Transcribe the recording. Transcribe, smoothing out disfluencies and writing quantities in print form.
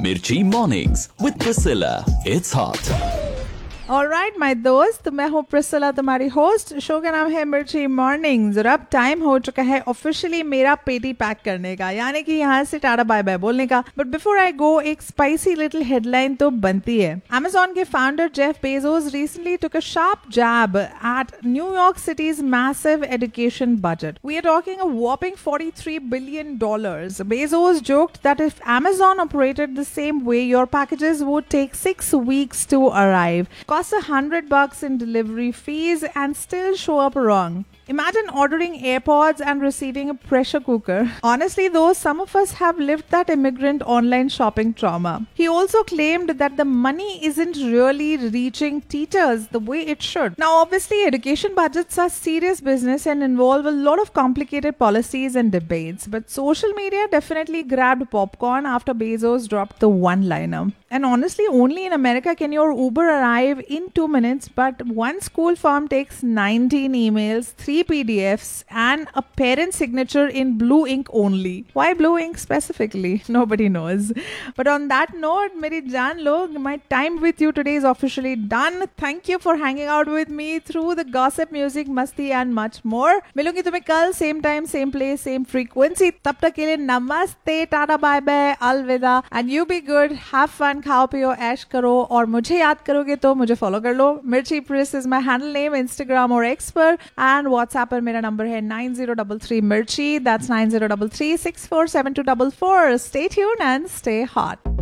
Mirchi Mornings with Priscilla. It's hot. Alright my दोस्त, मैं हूँ प्रिसिला, तुम्हारी होस्ट। शो का नाम है मिर्ची मॉर्निंग्स और अब टाइम हो चुका है ऑफिशियली मेरा पेटी पैक करने का, यानी कि यहाँ से टाटा बाय बाय बोलने का। बट बिफोर आई गो, एक स्पाइसी लिटिल हेडलाइन तो बनती है। Amazon के founder Jeff Bezos recently took a sharp jab at New York City's massive education budget. We are talking a whopping $43 billion. Bezos joked that if Amazon operated the same way, your packages would take 6 weeks to arrive. Costs $100 in delivery fees and still show up wrong. Imagine ordering AirPods and receiving a pressure cooker. Honestly though, some of us have lived that immigrant online shopping trauma. He also claimed that the money isn't really reaching teachers the way it should. Now obviously education budgets are serious business and involve a lot of complicated policies and debates. But social media definitely grabbed popcorn after Bezos dropped the one-liner. And honestly, only in America can your Uber arrive in 2 minutes, but one school form takes 19 emails, 3 PDFs, and a parent signature in blue ink only. Why blue ink specifically? Nobody knows. But on that note, meri jaan log, my time with you today is officially done. Thank you for hanging out with me through the gossip, music, masti, and much more. मिलूंगी तुम्हें कल, same time, same place, same frequency. तब तक के लिए नमस्ते, Tata, bye bye, अलविदा, and you be good, have fun. खाओ पियो ऐश करो और मुझे याद करोगे तो मुझे फॉलो कर लो। मिर्ची प्रिस is my handle name Instagram और एक्स पर, एंड व्हाट्सएप पर मेरा नंबर है 9033 मिर्ची, that's 9033647244। Stay tuned and stay hot.